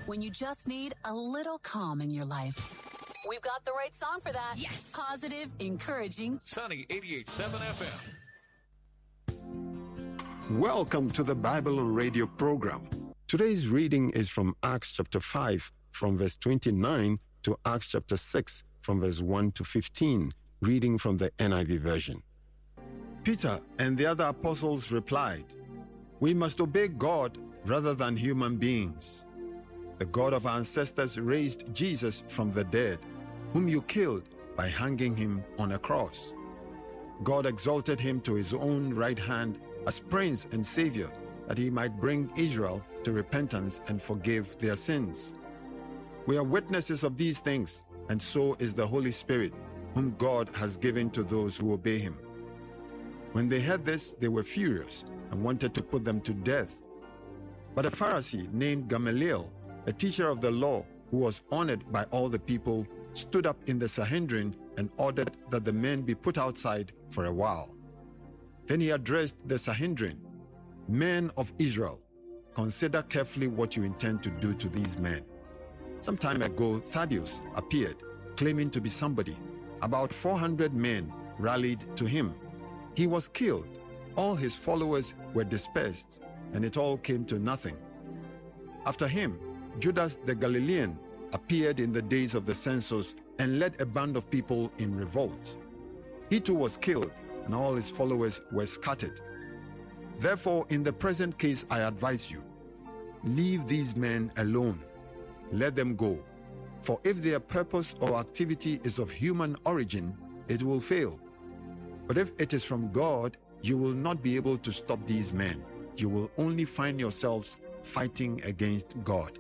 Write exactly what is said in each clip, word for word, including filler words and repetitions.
When you just need a little calm in your life. We've got the right song for that. Yes. Positive, encouraging. Sunny eighty-eight point seven F M. Welcome to the Bible on Radio program. Today's reading is from Acts chapter five, from verse twenty-nine to Acts chapter six, from verse one to fifteen, reading from the N I V version. Peter and the other apostles replied, "We must obey God rather than human beings. The God of our ancestors raised Jesus from the dead, whom you killed by hanging him on a cross. God exalted him to his own right hand as Prince and Savior, that he might bring Israel to repentance and forgive their sins. We are witnesses of these things, and so is the Holy Spirit, whom God has given to those who obey him." When they heard this, they were furious and wanted to put them to death. But a Pharisee named Gamaliel, a teacher of the law who was honored by all the people, stood up in the Sanhedrin and ordered that the men be put outside for a while. Then he addressed the Sanhedrin, "Men of Israel, consider carefully what you intend to do to these men. Some time ago, Thaddeus appeared, claiming to be somebody. About four hundred men rallied to him. He was killed. All his followers were dispersed, and it all came to nothing. After him, Judas the Galilean appeared in the days of the census and led a band of people in revolt. He too was killed, and all his followers were scattered. Therefore, in the present case, I advise you, leave these men alone. Let them go. For if their purpose or activity is of human origin, it will fail. But if it is from God, you will not be able to stop these men. You will only find yourselves fighting against God."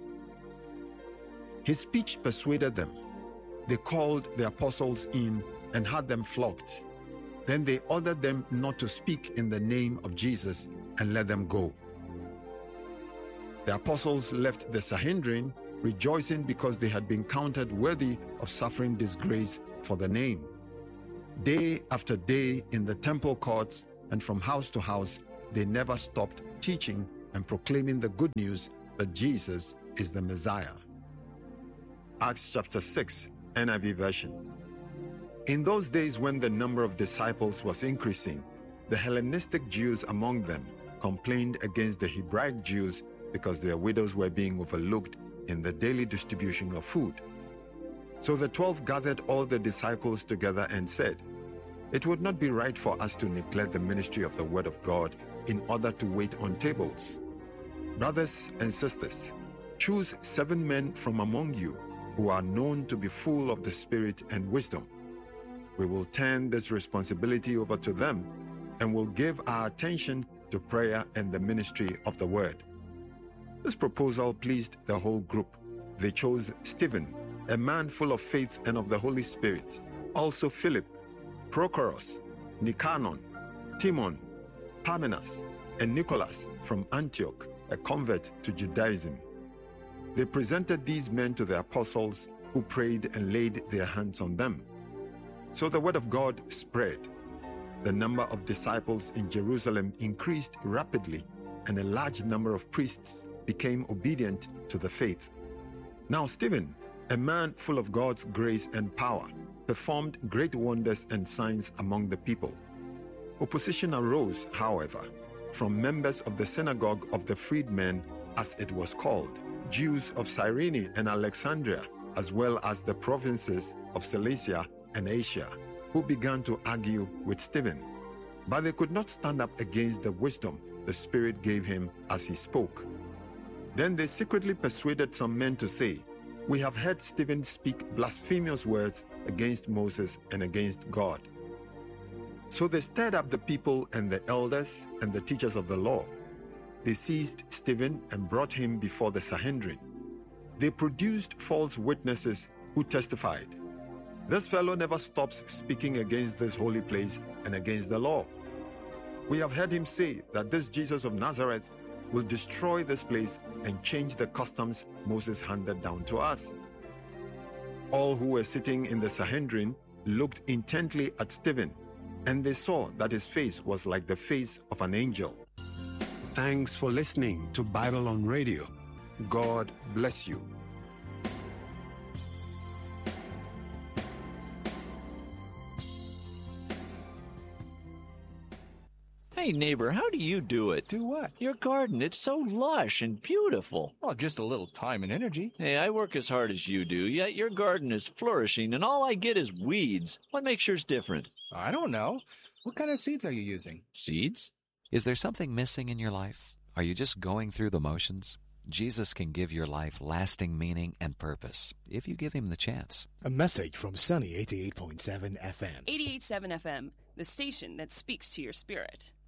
His speech persuaded them. They called the apostles in and had them flogged. Then they ordered them not to speak in the name of Jesus and let them go. The apostles left the Sanhedrin, rejoicing because they had been counted worthy of suffering disgrace for the name. Day after day in the temple courts and from house to house, they never stopped teaching and proclaiming the good news that Jesus is the Messiah. Acts chapter six, N I V version. In those days when the number of disciples was increasing, the Hellenistic Jews among them complained against the Hebraic Jews because their widows were being overlooked in the daily distribution of food. So the twelve gathered all the disciples together and said, "It would not be right for us to neglect the ministry of the word of God in order to wait on tables. Brothers and sisters, choose seven men from among you who are known to be full of the Spirit and wisdom. We will turn this responsibility over to them and will give our attention to prayer and the ministry of the word." This proposal pleased the whole group. They chose Stephen, a man full of faith and of the Holy Spirit, also Philip, Prochorus, Nicanor, Timon, Parmenas, and Nicholas from Antioch, a convert to Judaism. They presented these men to the apostles, who prayed and laid their hands on them. So the word of God spread. The number of disciples in Jerusalem increased rapidly, and a large number of priests became obedient to the faith. Now Stephen, a man full of God's grace and power, performed great wonders and signs among the people. Opposition arose, however, from members of the synagogue of the freedmen, as it was called, Jews of Cyrene and Alexandria, as well as the provinces of Cilicia and Asia, who began to argue with Stephen. But they could not stand up against the wisdom the Spirit gave him as he spoke. Then they secretly persuaded some men to say, "We have heard Stephen speak blasphemous words against Moses and against God." So they stirred up the people and the elders and the teachers of the law. They seized Stephen and brought him before the Sanhedrin. They produced false witnesses who testified, "This fellow never stops speaking against this holy place and against the law. We have heard him say that this Jesus of Nazareth will destroy this place and change the customs Moses handed down to us." All who were sitting in the Sanhedrin looked intently at Stephen, and they saw that his face was like the face of an angel. Thanks for listening to Bible on Radio. God bless you. Hey, neighbor, how do you do it? Do what? Your garden, it's so lush and beautiful. Well, just a little time and energy. Hey, I work as hard as you do, yet your garden is flourishing, and all I get is weeds. What makes yours different? I don't know. What kind of seeds are you using? Seeds? Is there something missing in your life? Are you just going through the motions? Jesus can give your life lasting meaning and purpose if you give him the chance. A message from Sunny eighty-eight point seven F M. eighty-eight point seven F M, the station that speaks to your spirit.